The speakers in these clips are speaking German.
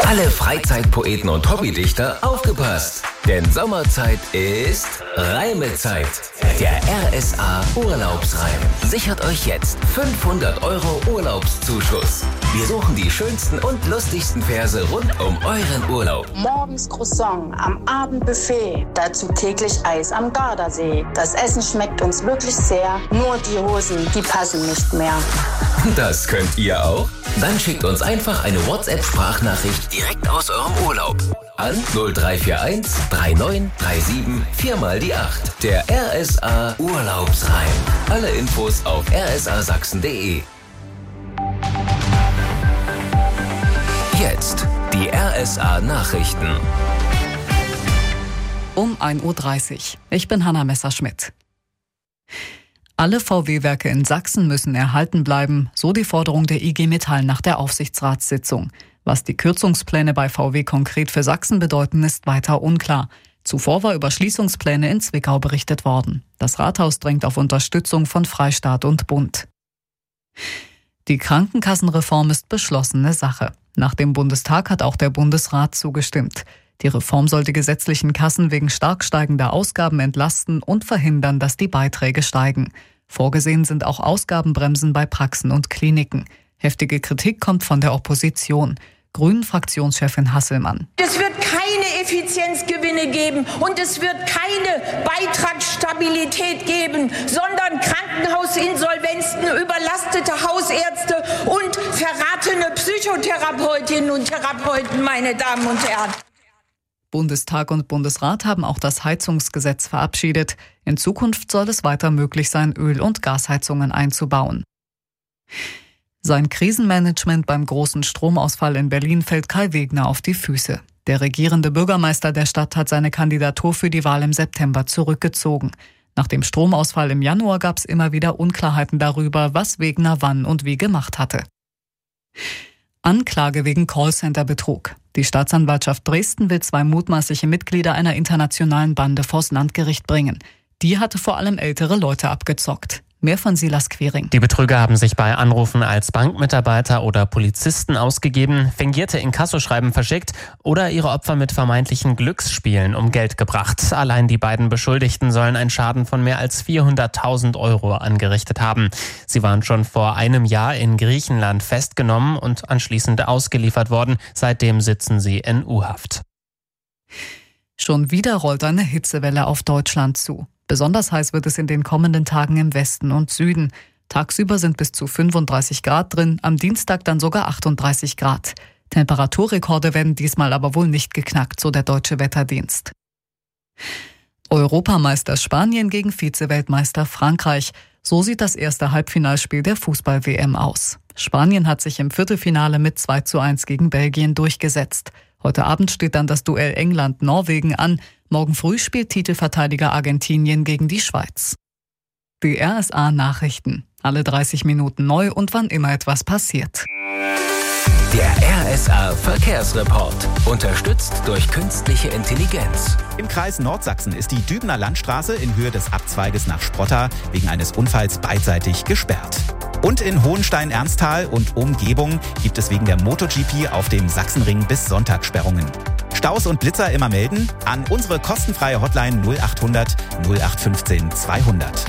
Alle Freizeitpoeten und Hobbydichter aufgepasst! Denn Sommerzeit ist Reimezeit. Der RSA Urlaubsreim sichert euch jetzt 500 € Urlaubszuschuss. Wir suchen die schönsten und lustigsten Verse rund um euren Urlaub. Morgens Croissant, am Abend Buffet, dazu täglich Eis am Gardasee. Das Essen schmeckt uns wirklich sehr, nur die Hosen, die passen nicht mehr. Das könnt ihr auch? Dann schickt uns einfach eine WhatsApp-Sprachnachricht direkt aus eurem Urlaub an 0341 3937 4 mal die 8. Der RSA Urlaubsreim. Alle Infos auf rsasachsen.de. Jetzt die RSA Nachrichten. Um 1:30 Uhr. Ich bin Hanna Messerschmidt. Alle VW-Werke in Sachsen müssen erhalten bleiben, so die Forderung der IG Metall nach der Aufsichtsratssitzung. Was die Kürzungspläne bei VW konkret für Sachsen bedeuten, ist weiter unklar. Zuvor war über Schließungspläne in Zwickau berichtet worden. Das Rathaus drängt auf Unterstützung von Freistaat und Bund. Die Krankenkassenreform ist beschlossene Sache. Nach dem Bundestag hat auch der Bundesrat zugestimmt. Die Reform soll die gesetzlichen Kassen wegen stark steigender Ausgaben entlasten und verhindern, dass die Beiträge steigen. Vorgesehen sind auch Ausgabenbremsen bei Praxen und Kliniken. Heftige Kritik kommt von der Opposition. Grünen-Fraktionschefin Hasselmann. Es wird keine Effizienzgewinne geben und es wird keine Beitragsstabilität geben, sondern Krankenhausinsolvenzen, überlastete Hausärzte und verratene Psychotherapeutinnen und Therapeuten, meine Damen und Herren. Bundestag und Bundesrat haben auch das Heizungsgesetz verabschiedet. In Zukunft soll es weiter möglich sein, Öl- und Gasheizungen einzubauen. Sein Krisenmanagement beim großen Stromausfall in Berlin fällt Kai Wegner auf die Füße. Der regierende Bürgermeister der Stadt hat seine Kandidatur für die Wahl im September zurückgezogen. Nach dem Stromausfall im Januar gab es immer wieder Unklarheiten darüber, was Wegner wann und wie gemacht hatte. Anklage wegen Callcenter-Betrug. Die Staatsanwaltschaft Dresden will 2 mutmaßliche Mitglieder einer internationalen Bande vors Landgericht bringen. Die hatte vor allem ältere Leute abgezockt. Mehr von Silas Quering. Die Betrüger haben sich bei Anrufen als Bankmitarbeiter oder Polizisten ausgegeben, fingierte Inkassoschreiben verschickt oder ihre Opfer mit vermeintlichen Glücksspielen um Geld gebracht. Allein die beiden Beschuldigten sollen einen Schaden von mehr als 400.000 € angerichtet haben. Sie waren schon vor einem Jahr in Griechenland festgenommen und anschließend ausgeliefert worden. Seitdem sitzen sie in U-Haft. Schon wieder rollt eine Hitzewelle auf Deutschland zu. Besonders heiß wird es in den kommenden Tagen im Westen und Süden. Tagsüber sind bis zu 35 Grad drin, am Dienstag dann sogar 38 Grad. Temperaturrekorde werden diesmal aber wohl nicht geknackt, so der Deutsche Wetterdienst. Europameister Spanien gegen Vize-Weltmeister Frankreich. So sieht das erste Halbfinalspiel der Fußball-WM aus. Spanien hat sich im Viertelfinale mit 2:1 gegen Belgien durchgesetzt. Heute Abend steht dann das Duell England-Norwegen an. Morgen früh spielt Titelverteidiger Argentinien gegen die Schweiz. Die RSA-Nachrichten. Alle 30 Minuten neu und wann immer etwas passiert. Der RSA-Verkehrsreport. Unterstützt durch künstliche Intelligenz. Im Kreis Nordsachsen ist die Dübener Landstraße in Höhe des Abzweiges nach Sprotta wegen eines Unfalls beidseitig gesperrt. Und in Hohenstein-Ernsthal und Umgebung gibt es wegen der MotoGP auf dem Sachsenring bis Sonntag Sperrungen. Staus und Blitzer immer melden an unsere kostenfreie Hotline 0800 0815 200.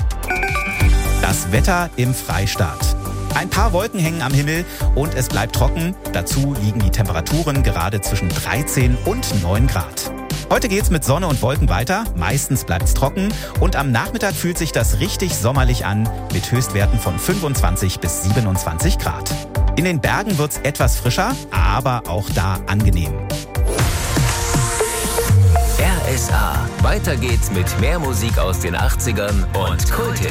Das Wetter im Freistaat. Ein paar Wolken hängen am Himmel und es bleibt trocken. Dazu liegen die Temperaturen gerade zwischen 13 und 9 Grad. Heute geht's mit Sonne und Wolken weiter, meistens bleibt's trocken und am Nachmittag fühlt sich das richtig sommerlich an mit Höchstwerten von 25 bis 27 Grad. In den Bergen wird's etwas frischer, aber auch da angenehm. RSA. Weiter geht's mit mehr Musik aus den 80ern und Kulthits.